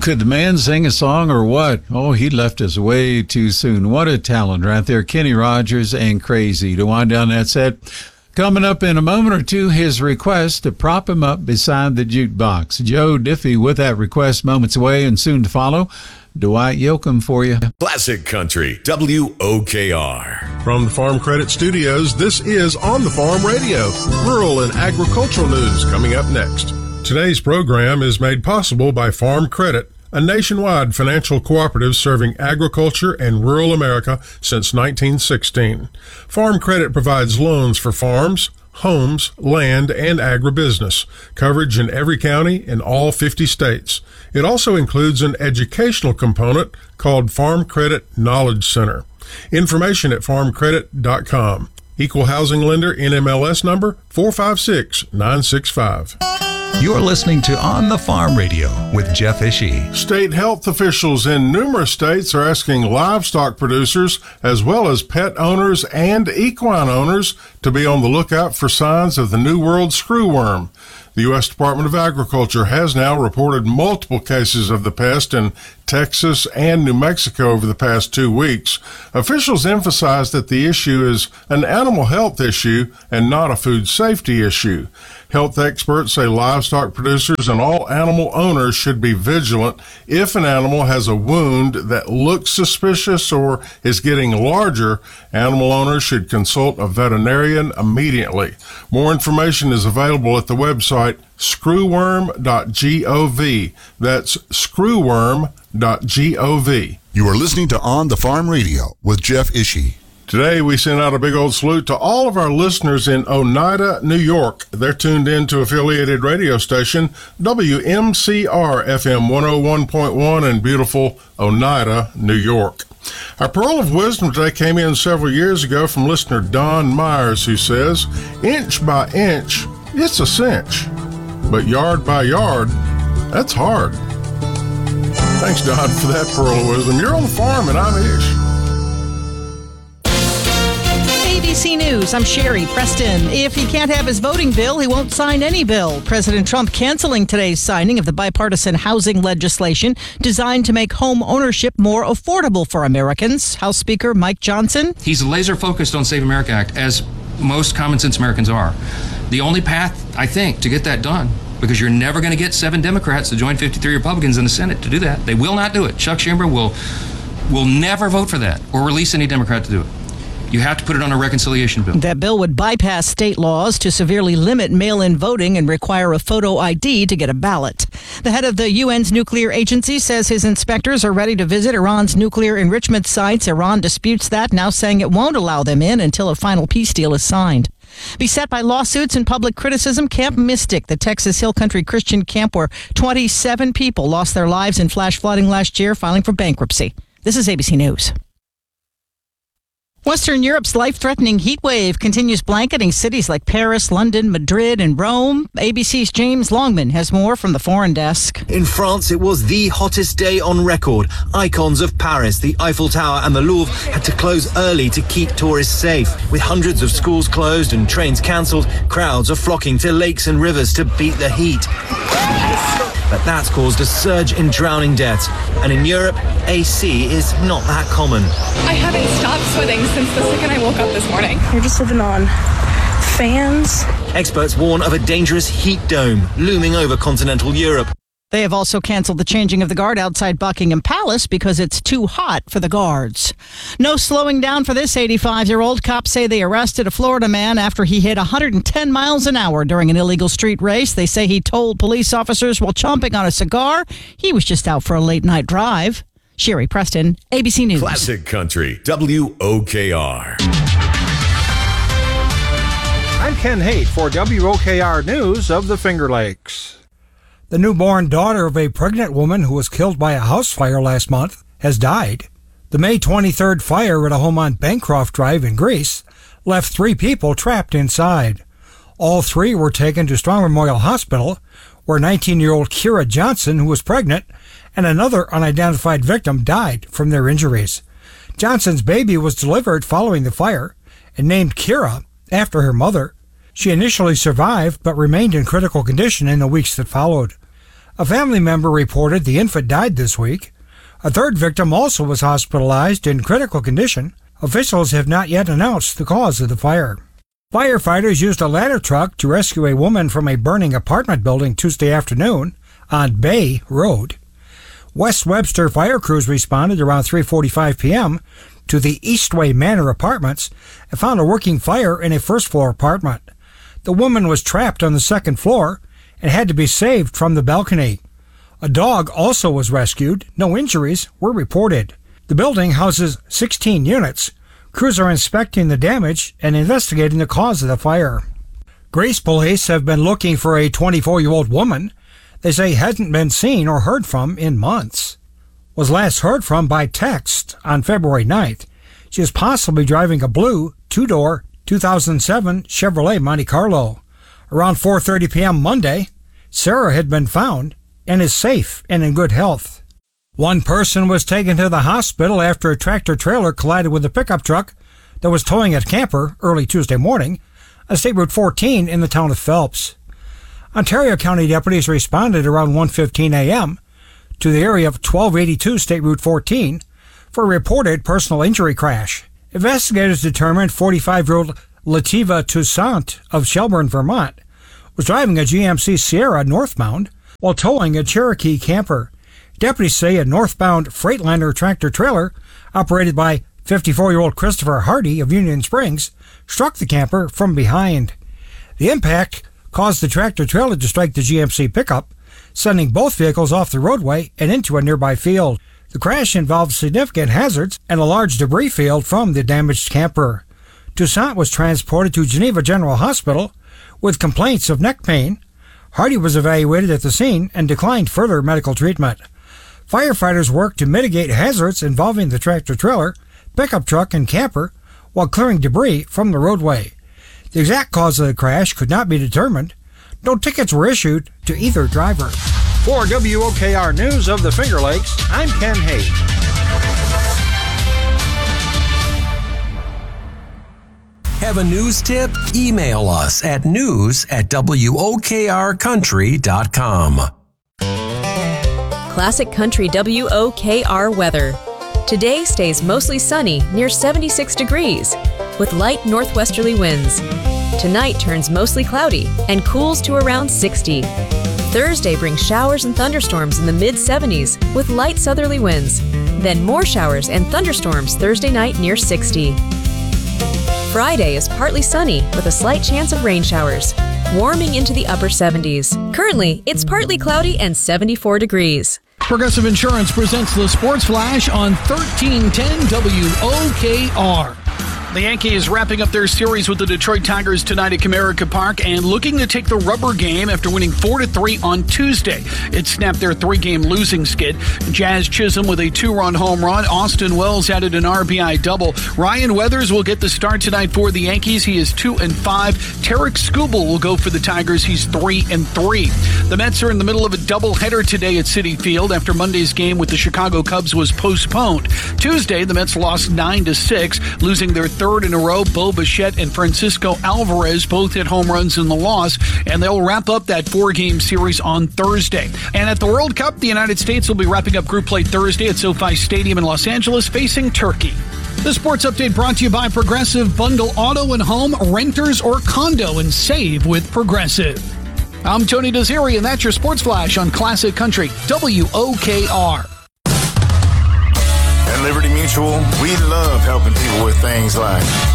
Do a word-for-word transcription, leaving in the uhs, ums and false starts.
Could the man sing a song or what? Oh, he left us way too soon. What a talent right there. Kenny Rogers and Crazy. To wind down that set, coming up in a moment or two, his request to prop him up beside the jukebox. Joe Diffie with that request moments away, and soon to follow, Dwight Yoakam for you. Classic Country, W O K R. From the Farm Credit Studios, this is On the Farm Radio, rural and agricultural news coming up next. Today's program is made possible by Farm Credit, a nationwide financial cooperative serving agriculture and rural America since nineteen sixteen. Farm Credit provides loans for farms, homes, land, and agribusiness, coverage in every county in all fifty states. It also includes an educational component called Farm Credit Knowledge Center. Information at farm credit dot com. Equal housing lender, N M L S number four five six nine six five. You're listening to On the Farm Radio with Jeff Ishii. State health officials in numerous states are asking livestock producers, as well as pet owners and equine owners, to be on the lookout for signs of the New World screwworm. The U S Department of Agriculture has now reported multiple cases of the pest in Texas and New Mexico over the past two weeks. Officials emphasize that the issue is an animal health issue and not a food safety issue. Health experts say livestock producers and all animal owners should be vigilant if an animal has a wound that looks suspicious or is getting larger. Animal owners should consult a veterinarian immediately. More information is available at the website screwworm dot gov. That's screwworm dot gov. You are listening to On the Farm Radio with Jeff Ishii. Today, we send out a big old salute to all of our listeners in Oneida, New York. They're tuned in to affiliated radio station W M C R F M one oh one point one in beautiful Oneida, New York. Our pearl of wisdom today came in several years ago from listener Don Myers, who says, "Inch by inch, it's a cinch, but yard by yard, that's hard." Thanks, Don, for that pearl of wisdom. You're on the farm, and I'm Ish. A B C News, I'm Sherry Preston. If he can't have his voting bill, he won't sign any bill. President Trump canceling today's signing of the bipartisan housing legislation designed to make home ownership more affordable for Americans. House Speaker Mike Johnson. He's laser focused on Save America Act, as most common sense Americans are. The only path, I think, to get that done, because you're never going to get seven Democrats to join fifty-three Republicans in the Senate to do that. They will not do it. Chuck Schumer will, will never vote for that or release any Democrat to do it. You have to put it on a reconciliation bill. That bill would bypass state laws to severely limit mail-in voting and require a photo I D to get a ballot. The head of the U N's nuclear agency says his inspectors are ready to visit Iran's nuclear enrichment sites. Iran disputes that, now saying it won't allow them in until a final peace deal is signed. Beset by lawsuits and public criticism, Camp Mystic, the Texas Hill Country Christian camp where twenty-seven people lost their lives in flash flooding last year, filing for bankruptcy. This is A B C News. Western Europe's life-threatening heat wave continues blanketing cities like Paris, London, Madrid, and Rome. A B C's James Longman has more from the foreign desk. In France, it was the hottest day on record. Icons of Paris, the Eiffel Tower and the Louvre had to close early to keep tourists safe. With hundreds of schools closed and trains cancelled, crowds are flocking to lakes and rivers to beat the heat. But that's caused a surge in drowning deaths. And in Europe, A C is not that common. I haven't stopped sweating since the second I woke up this morning. We're just living on fans. Experts warn of a dangerous heat dome looming over continental Europe. They have also canceled the changing of the guard outside Buckingham Palace because it's too hot for the guards. No slowing down for this eighty-five-year-old. Cops say they arrested a Florida man after he hit one hundred ten miles an hour during an illegal street race. They say he told police officers while chomping on a cigar he was just out for a late-night drive. Sherry Preston, A B C News. Classic Country, W O K R. I'm Ken Haight for W O K R News of the Finger Lakes. The newborn daughter of a pregnant woman who was killed by a house fire last month has died. The May twenty-third fire at a home on Bancroft Drive in Greece left three people trapped inside. All three were taken to Strong Memorial Hospital, where nineteen-year-old Kira Johnson, who was pregnant, and another unidentified victim died from their injuries. Johnson's baby was delivered following the fire and named Kira after her mother. She initially survived but remained in critical condition in the weeks that followed. A family member reported the infant died this week. A third victim also was hospitalized in critical condition. Officials have not yet announced the cause of the fire. Firefighters used a ladder truck to rescue a woman from a burning apartment building Tuesday afternoon on Bay Road. West Webster fire crews responded around three forty-five p.m. to the Eastway Manor Apartments and found a working fire in a first-floor apartment. The woman was trapped on the second floor and had to be saved from the balcony. A dog also was rescued. No injuries were reported. The building houses sixteen units. Crews are inspecting the damage and investigating the cause of the fire. Greece police have been looking for a twenty-four-year-old woman they say hasn't been seen or heard from in months. Was last heard from by text on February ninth. She is possibly driving a blue two-door two thousand seven Chevrolet Monte Carlo. Around four thirty p.m. Monday, Sarah had been found and is safe and in good health. One person was taken to the hospital after a tractor-trailer collided with a pickup truck that was towing a camper early Tuesday morning on State Route fourteen in the town of Phelps. Ontario County deputies responded around one fifteen a.m. to the area of twelve eighty-two State Route fourteen for a reported personal injury crash. Investigators determined forty-five-year-old Lativa Toussaint of Shelburne, Vermont, was driving a G M C Sierra northbound while towing a Cherokee camper. Deputies say a northbound Freightliner tractor-trailer operated by fifty-four-year-old Christopher Hardy of Union Springs struck the camper from behind. The impact caused the tractor-trailer to strike the G M C pickup, sending both vehicles off the roadway and into a nearby field. The crash involved significant hazards and a large debris field from the damaged camper. Toussaint was transported to Geneva General Hospital with complaints of neck pain. Hardy was evaluated at the scene and declined further medical treatment. Firefighters worked to mitigate hazards involving the tractor-trailer, pickup truck, and camper while clearing debris from the roadway. The exact cause of the crash could not be determined. No tickets were issued to either driver. For W O K R News of the Finger Lakes, I'm Ken Haight. Have a news tip? Email us at news at W O K R country dot com. Classic Country W O K R weather. Today stays mostly sunny, near seventy-six degrees, with light northwesterly winds. Tonight turns mostly cloudy and cools to around sixty. Thursday brings showers and thunderstorms in the mid seventies with light southerly winds. Then more showers and thunderstorms Thursday night near sixty. Friday is partly sunny with a slight chance of rain showers, warming into the upper seventies. Currently, it's partly cloudy and seventy-four degrees. Progressive Insurance presents the Sports Flash on thirteen ten W O K R. The Yankees wrapping up their series with the Detroit Tigers tonight at Comerica Park and looking to take the rubber game after winning four to three on Tuesday. It snapped their three-game losing skid. Jazz Chisholm with a two-run home run. Austin Wells added an R B I double. Ryan Weathers will get the start tonight for the Yankees. He is two and five. Tarek Skubal will go for the Tigers. He's three and three. The Mets are in the middle of a doubleheader today at Citi Field after Monday's game with the Chicago Cubs was postponed. Tuesday, the Mets lost nine to six, losing their third Third in a row. Bo Bichette and Francisco Alvarez both hit home runs in the loss, and they'll wrap up that four-game series on Thursday. And at the World Cup, the United States will be wrapping up group play Thursday at SoFi Stadium in Los Angeles, facing Turkey. The Sports Update brought to you by Progressive. Bundle auto and home, renters or condo, and save with Progressive. I'm Tony Desiri, and that's your Sports Flash on Classic Country W O K R. At Liberty Mutual, we love helping people with things like